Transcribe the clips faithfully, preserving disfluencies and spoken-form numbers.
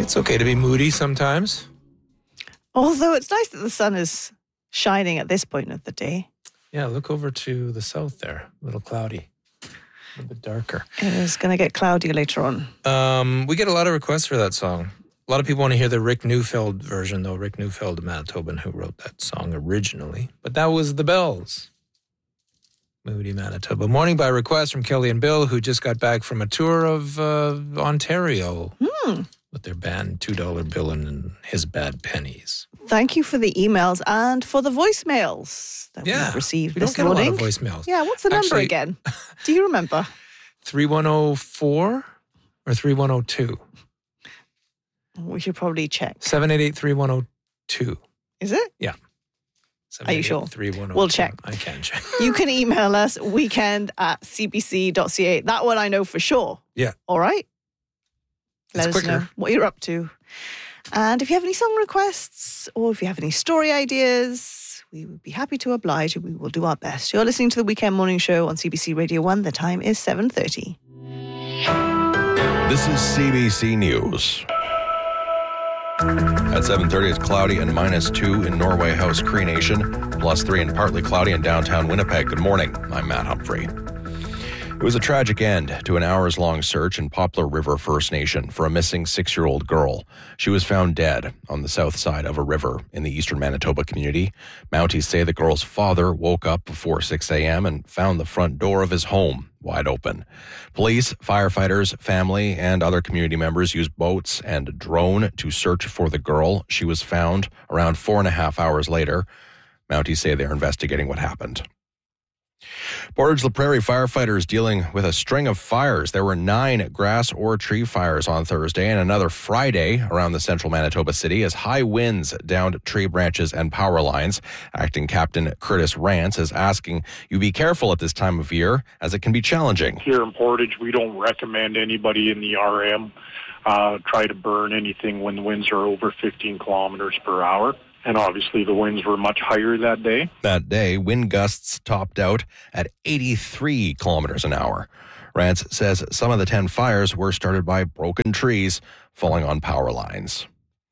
It's okay to be moody sometimes. Although it's nice that the sun is shining at this point of the day. Yeah, look over to the south there. A little cloudy. A little bit darker. It is going to get cloudy later on. Um, we get a lot of requests for that song. A lot of people want to hear the Rick Neufeld version, though. Rick Neufeld, a Manitoban who wrote that song originally. But that was the Bells. Moody, Manitoba. Morning by request from Kelly and Bill, who just got back from a tour of uh, Ontario Hmm. with their band Two Dollar Bill and His Bad Pennies. Thank you for the emails and for the voicemails that Yeah, we've received we this don't get morning. a lot of voicemails. Yeah, what's the number Actually- again? Do you remember? three one oh four or three one oh two? We should probably check. seven eight eight, three one oh two. Is it? Yeah. Are you sure? three one oh two. We'll check. I can check. You can email us weekend at c b c dot c a. That one I know for sure. Yeah. All right? Let It's us know quicker. what you're up to. And if you have any song requests or if you have any story ideas, we would be happy to oblige and we will do our best. You're listening to the Weekend Morning Show on C B C Radio one. The time is seven thirty. This is C B C News. At seven thirty, it's cloudy and minus two in Norway House, Cree Nation, plus three and partly cloudy in downtown Winnipeg. Good morning. I'm Matt Humphrey. It was a tragic end to an hours-long search in Poplar River First Nation for a missing six-year-old girl. She was found dead on the south side of a river in the eastern Manitoba community. Mounties say the girl's father woke up before six a.m. and found the front door of his home wide open. Police, firefighters, family, and other community members used boats and a drone to search for the girl. She was found around four and a half hours later. Mounties say they're investigating what happened. Portage La Prairie firefighters dealing with a string of fires. There were nine grass or tree fires on Thursday and another Friday around the central Manitoba city as high winds downed tree branches and power lines. Acting Captain Curtis Rance is asking you be careful at this time of year as it can be challenging. Here in Portage, we don't recommend anybody in the R M uh, try to burn anything when the winds are over fifteen kilometers per hour. And obviously the winds were much higher that day. That day, wind gusts topped out at eighty-three kilometers an hour. Rance says some of the ten fires were started by broken trees falling on power lines.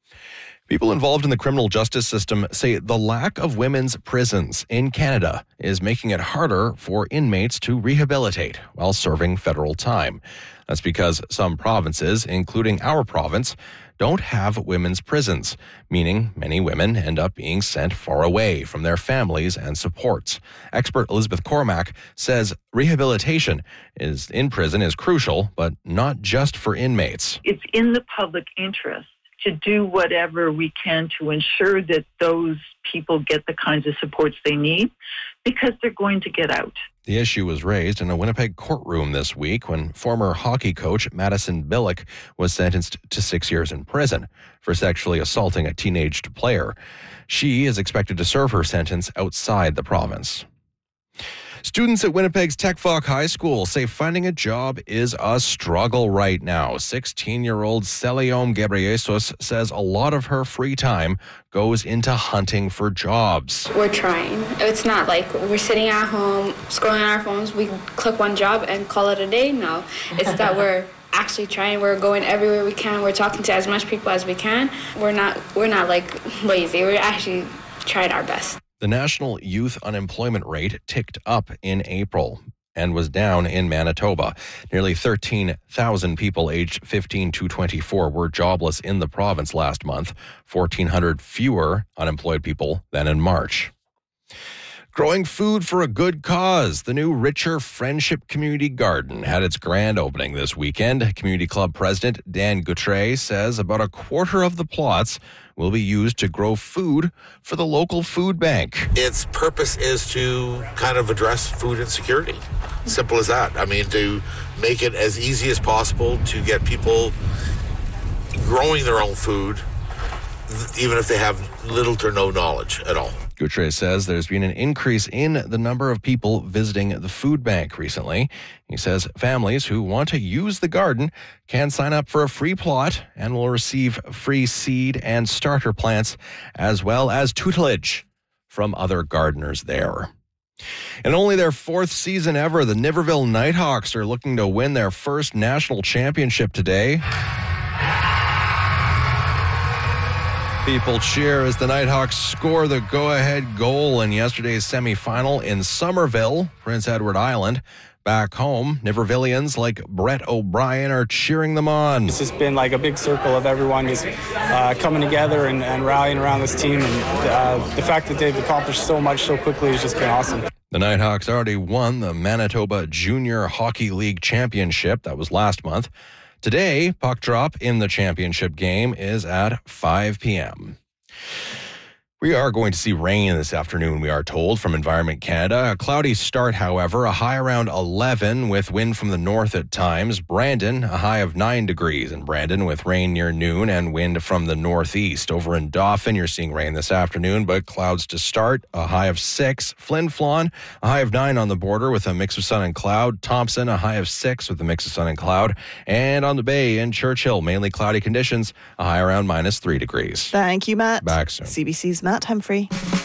People involved in the criminal justice system say the lack of women's prisons in Canada is making it harder for inmates to rehabilitate while serving federal time. That's because some provinces, including our province, don't have women's prisons, meaning many women end up being sent far away from their families and supports. Expert Elizabeth Cormack says rehabilitation is in prison is crucial, but not just for inmates. It's in the public interest to do whatever we can to ensure that those people get the kinds of supports they need because they're going to get out. The issue was raised in a Winnipeg courtroom this week when former hockey coach Madison Billick was sentenced to six years in prison for sexually assaulting a teenaged player. She is expected to serve her sentence outside the province. Students at Winnipeg's Techvoc High School say finding a job is a struggle right now. sixteen-year-old Celiome Ghebreyesus says a lot of her free time goes into hunting for jobs. We're trying. It's not like we're sitting at home, scrolling on our phones, we click one job and call it a day. No, it's that we're actually trying. We're going everywhere we can. We're talking to as much people as we can. We're not, we're not like lazy. We're actually trying our best. The national youth unemployment rate ticked up in April and was down in Manitoba. Nearly thirteen thousand people aged fifteen to twenty-four were jobless in the province last month, fourteen hundred fewer unemployed people than in March. Growing food for a good cause. The new Richer Friendship Community Garden had its grand opening this weekend. Community Club President Dan Gautret says about a quarter of the plots will be used to grow food for the local food bank. Its purpose is to kind of address food insecurity. Simple as that. I mean, to make it as easy as possible to get people growing their own food, even if they have little to no knowledge at all. Gautret says there's been an increase in the number of people visiting the food bank recently. He says families who want to use the garden can sign up for a free plot and will receive free seed and starter plants, as well as tutelage from other gardeners there. In only their fourth season ever, the Niverville Nighthawks are looking to win their first national championship today. People cheer as the Nighthawks score the go-ahead goal in yesterday's semifinal in Somerville, Prince Edward Island. Back home, Nivervillians like Brett O'Brien are cheering them on. It's just been like a big circle of everyone just uh, coming together and, and rallying around this team. And uh, the fact that they've accomplished so much so quickly has just been awesome. The Nighthawks already won the Manitoba Junior Hockey League Championship. That was last month. Today, puck drop in the championship game is at five p.m. We are going to see rain this afternoon, we are told, from Environment Canada. A cloudy start, however, a high around eleven with wind from the north at times. Brandon, a high of nine degrees in Brandon with rain near noon and wind from the northeast. Over in Dauphin, you're seeing rain this afternoon, but clouds to start, a high of six. Flin Flon, a high of nine on the border with a mix of sun and cloud. Thompson, a high of six with a mix of sun and cloud. And on the bay in Churchill, mainly cloudy conditions, a high around minus three degrees. Thank you, Matt. Back soon. C B C's Matt Humphrey.